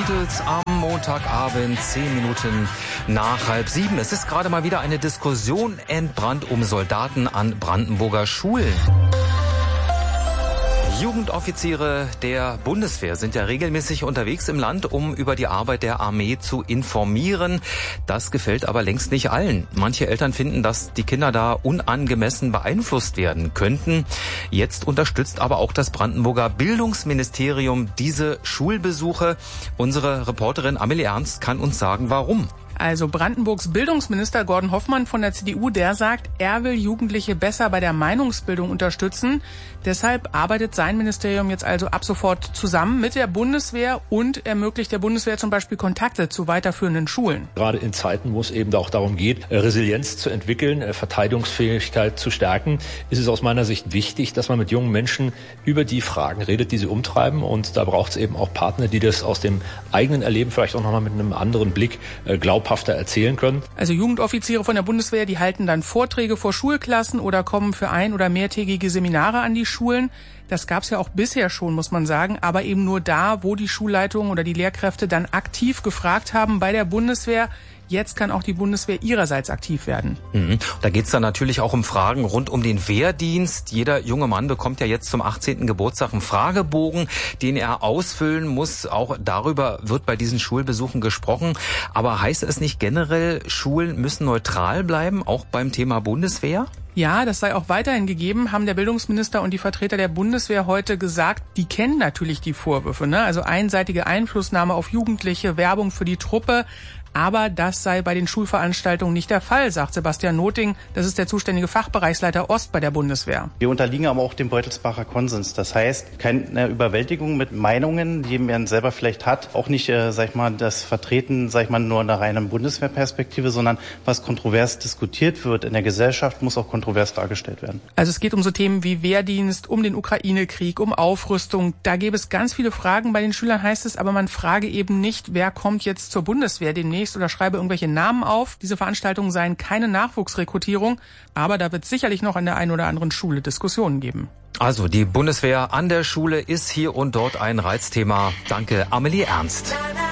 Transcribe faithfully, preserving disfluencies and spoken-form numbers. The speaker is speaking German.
Beatles am Montagabend, zehn Minuten nach halb sieben. Es ist gerade mal wieder eine Diskussion entbrannt um Soldaten an Brandenburger Schulen. Jugendoffiziere der Bundeswehr sind ja regelmäßig unterwegs im Land, um über die Arbeit der Armee zu informieren. Das gefällt aber längst nicht allen. Manche Eltern finden, dass die Kinder da unangemessen beeinflusst werden könnten. Jetzt unterstützt aber auch das Brandenburger Bildungsministerium diese Schulbesuche. Unsere Reporterin Amelie Ernst kann uns sagen, warum. Also Brandenburgs Bildungsminister Gordon Hoffmann von der C D U, der sagt, er will Jugendliche besser bei der Meinungsbildung unterstützen. Deshalb arbeitet sein Ministerium jetzt also ab sofort zusammen mit der Bundeswehr und ermöglicht der Bundeswehr zum Beispiel Kontakte zu weiterführenden Schulen. Gerade in Zeiten, wo es eben auch darum geht, Resilienz zu entwickeln, Verteidigungsfähigkeit zu stärken, ist es aus meiner Sicht wichtig, dass man mit jungen Menschen über die Fragen redet, die sie umtreiben. Und da braucht es eben auch Partner, die das aus dem eigenen Erleben vielleicht auch nochmal mit einem anderen Blick glauben, glaubhafter erzählen können. Also Jugendoffiziere von der Bundeswehr, die halten dann Vorträge vor Schulklassen oder kommen für ein- oder mehrtägige Seminare an die Schulen. Das gab's ja auch bisher schon, muss man sagen, aber eben nur da, wo die Schulleitungen oder die Lehrkräfte dann aktiv gefragt haben bei der Bundeswehr. Jetzt kann auch die Bundeswehr ihrerseits aktiv werden. Mhm. Da geht's dann natürlich auch um Fragen rund um den Wehrdienst. Jeder junge Mann bekommt ja jetzt zum achtzehnten Geburtstag einen Fragebogen, den er ausfüllen muss. Auch darüber wird bei diesen Schulbesuchen gesprochen. Aber heißt es nicht generell, Schulen müssen neutral bleiben, auch beim Thema Bundeswehr? Ja, das sei auch weiterhin gegeben, haben der Bildungsminister und die Vertreter der Bundeswehr heute gesagt. Die kennen natürlich die Vorwürfe, ne? Also einseitige Einflussnahme auf Jugendliche, Werbung für die Truppe. Aber das sei bei den Schulveranstaltungen nicht der Fall, sagt Sebastian Noting. Das ist der zuständige Fachbereichsleiter Ost bei der Bundeswehr. Wir unterliegen aber auch dem Beutelsbacher Konsens. Das heißt, keine Überwältigung mit Meinungen, die man selber vielleicht hat. Auch nicht, äh, sag ich mal, das Vertreten, sag ich mal, nur in der reinen Bundeswehrperspektive, sondern was kontrovers diskutiert wird in der Gesellschaft, muss auch kontrovers dargestellt werden. Also es geht um so Themen wie Wehrdienst, um den Ukraine-Krieg, um Aufrüstung. Da gäbe es ganz viele Fragen bei den Schülern, heißt es, aber man frage eben nicht, wer kommt jetzt zur Bundeswehr demnächst oder schreibe irgendwelche Namen auf. Diese Veranstaltungen seien keine Nachwuchsrekrutierung, aber da wird sicherlich noch an der einen oder anderen Schule Diskussionen geben. Also die Bundeswehr an der Schule ist hier und dort ein Reizthema. Danke, Amelie Ernst.